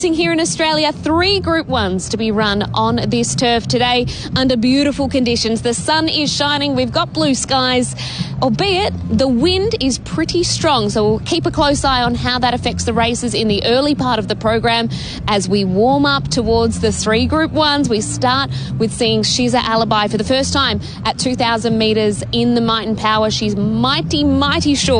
Here in Australia, 3 Group 1s to be run on this turf today under beautiful conditions. The sun is shining, we've got blue skies, albeit the wind is pretty strong, so we'll keep a close eye on how that affects the races in the early part of the program. As we warm up towards the 3 Group 1s, we start with seeing Shiza Alibi for the first time at 2,000 metres in the Might and Power. She's mighty short.